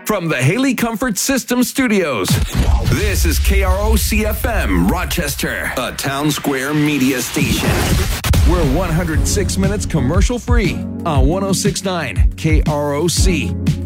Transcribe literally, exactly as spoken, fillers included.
from the Haley Comfort System Studios. This is K R O C F M Rochester, a Town Square media station. We're one hundred six minutes commercial free on one oh six point nine K R O C.